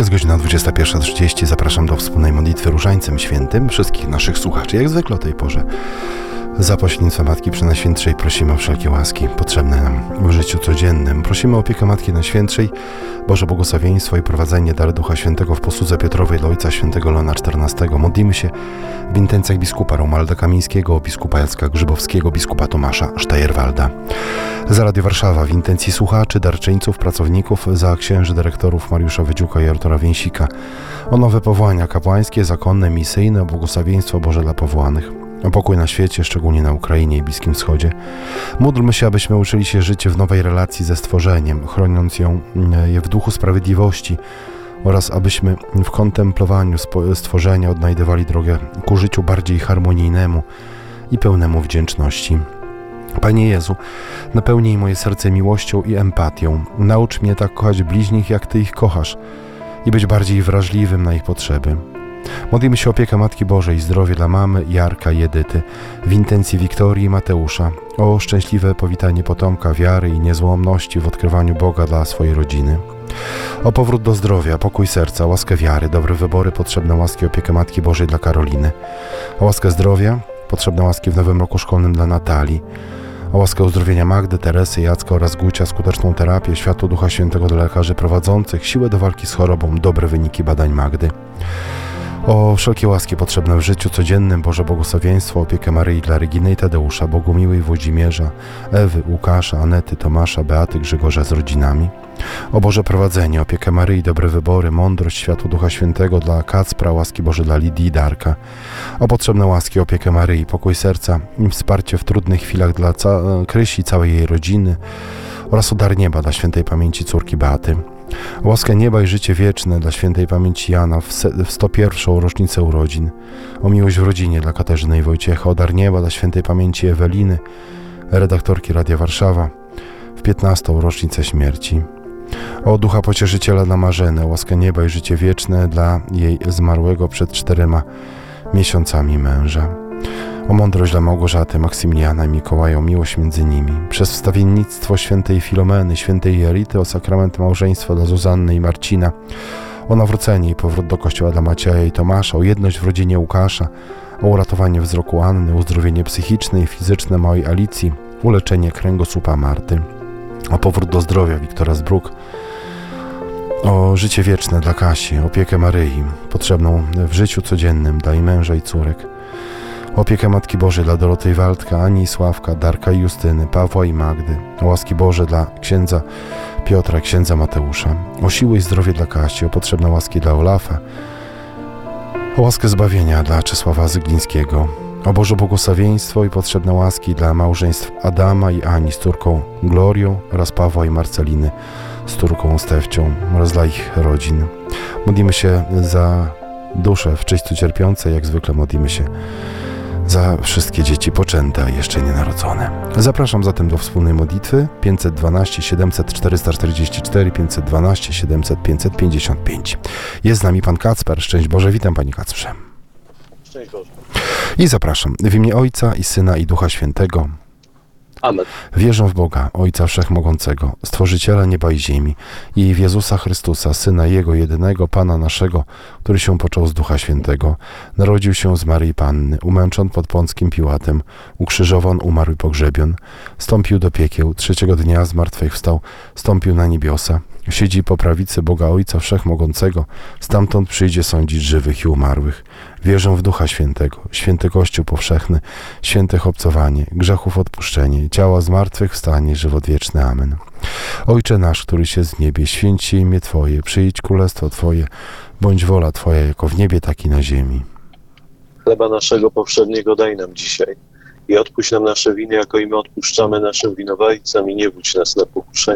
Jest godzina 21:30. Zapraszam do wspólnej modlitwy Różańcem Świętym wszystkich naszych słuchaczy. Jak zwykle o tej porze za pośrednictwem Matki Przenajświętszej prosimy o wszelkie łaski potrzebne nam w życiu codziennym. Prosimy o opiekę Matki Najświętszej, Boże błogosławieństwo i prowadzenie dar Ducha Świętego w posłudze Piotrowej dla Ojca Świętego Leona XIV. Modlimy się w intencjach biskupa Romualda Kamińskiego, biskupa Jacka Grzybowskiego, biskupa Tomasza Sztajerwalda. Za Radio Warszawa w intencji słuchaczy, darczyńców, pracowników, za księży dyrektorów Mariusza Wydziuka i Artura Więsika, o nowe powołania kapłańskie, zakonne, misyjne, o błogosławieństwo Boże dla powołanych, o pokój na świecie, szczególnie na Ukrainie i Bliskim Wschodzie. Módlmy się, abyśmy uczyli się żyć w nowej relacji ze stworzeniem, chroniąc je w duchu sprawiedliwości, oraz abyśmy w kontemplowaniu stworzenia odnajdywali drogę ku życiu bardziej harmonijnemu i pełnemu wdzięczności. Panie Jezu, napełnij moje serce miłością i empatią. Naucz mnie tak kochać bliźnich, jak Ty ich kochasz, i być bardziej wrażliwym na ich potrzeby. Modlimy się o opiekę Matki Bożej, zdrowie dla mamy, Jarka i Edyty, w intencji Wiktorii i Mateusza, o szczęśliwe powitanie potomka wiary i niezłomności w odkrywaniu Boga dla swojej rodziny. O powrót do zdrowia, pokój serca, łaskę wiary, dobre wybory, potrzebne łaski, opiekę Matki Bożej dla Karoliny. O łaskę zdrowia, potrzebne łaski w nowym roku szkolnym dla Natalii. O łaskę uzdrowienia Magdy, Teresy, Jacka oraz Gucia, skuteczną terapię, światło Ducha Świętego dla lekarzy prowadzących, siłę do walki z chorobą, dobre wyniki badań Magdy. O wszelkie łaski potrzebne w życiu codziennym, Boże błogosławieństwo, opiekę Maryi dla Reginy i Tadeusza, Bogumiłej, Włodzimierza, Ewy, Łukasza, Anety, Tomasza, Beaty, Grzegorza z rodzinami. O Boże prowadzenie, opiekę Maryi, dobre wybory, mądrość, światło Ducha Świętego dla Kacpra, łaski Boże dla Lidii i Darka. O potrzebne łaski, opiekę Maryi, pokój serca i wsparcie w trudnych chwilach dla Krysi, całej jej rodziny, oraz o dar nieba dla świętej pamięci córki Beaty. O łaskę nieba i życie wieczne dla świętej pamięci Jana w 101. rocznicę urodzin. O miłość w rodzinie dla Katarzyny i Wojciecha. O dar nieba dla świętej pamięci Eweliny, redaktorki Radia Warszawa, w 15. rocznicę śmierci. O ducha pocieszyciela dla Marzeny. O łaskę nieba i życie wieczne dla jej zmarłego przed 4 miesiącami męża. O mądrość dla Małgorzaty, Maksymiliana i Mikołaja, o miłość między nimi. Przez wstawiennictwo świętej Filomeny, świętej Jerity, o sakrament małżeństwa dla Zuzanny i Marcina. O nawrócenie i powrót do kościoła dla Macieja i Tomasza. O jedność w rodzinie Łukasza. O uratowanie wzroku Anny, uzdrowienie psychiczne i fizyczne małej Alicji. Uleczenie kręgosłupa Marty. O powrót do zdrowia Wiktora Zbruk. O życie wieczne dla Kasi. Opiekę Maryi, potrzebną w życiu codziennym dla jej męża i córek. Opiekę Matki Bożej dla Doroty i Waldka, Ani i Sławka, Darka i Justyny, Pawła i Magdy. O łaski Boże dla księdza Piotra, księdza Mateusza. O siłę i zdrowie dla Kasi, o potrzebne łaski dla Olafa. O łaskę zbawienia dla Czesława Zyglińskiego. O Boże błogosławieństwo i potrzebne łaski dla małżeństw Adama i Ani z córką Glorią oraz Pawła i Marceliny z córką Stefcią oraz dla ich rodzin. Modlimy się za dusze w czyśćcu cierpiące, jak zwykle modlimy się za wszystkie dzieci poczęte, a jeszcze nienarodzone. Zapraszam zatem do wspólnej modlitwy 512 700 444, 512 700 555. Jest z nami Pan Kacper. Szczęść Boże, witam Panie Kacprze. Szczęść Boże. I zapraszam w imię Ojca i Syna i Ducha Świętego. Amen. Wierzę w Boga, Ojca Wszechmogącego, Stworzyciela nieba i ziemi, i w Jezusa Chrystusa, Syna Jego jedynego, Pana naszego, który się począł z Ducha Świętego, narodził się z Maryi Panny, umęczon pod Pąckim Piłatem, ukrzyżowan, umarł i pogrzebion, stąpił do piekieł, 3. dnia zmartwychwstał, stąpił na niebiosa, siedzi po prawicy Boga Ojca Wszechmogącego, stamtąd przyjdzie sądzić żywych i umarłych. Wierzę w Ducha Świętego, święty Kościół powszechny, święte obcowanie, grzechów odpuszczenie, ciała zmartwychwstanie, żywot wieczny. Amen. Ojcze nasz, któryś jest w niebie, święć się imię Twoje, przyjdź królestwo Twoje, bądź wola Twoja jako w niebie, tak i na ziemi. Chleba naszego powszedniego daj nam dzisiaj i odpuść nam nasze winy, jako i my odpuszczamy naszym winowajcom, i nie wódź nas na pokuszenie,